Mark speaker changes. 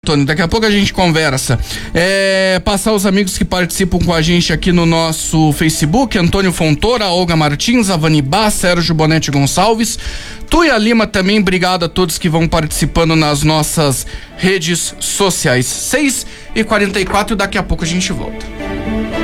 Speaker 1: Antônio. Daqui a pouco a gente conversa. Passar os amigos que participam com a gente aqui no nosso Facebook: Antônio Fontoura, Olga Martins, Avanibá, Sérgio Bonetti Gonçalves, Tuia Lima também. Obrigado a todos que vão participando nas nossas redes sociais. 6h44, daqui a pouco a gente volta.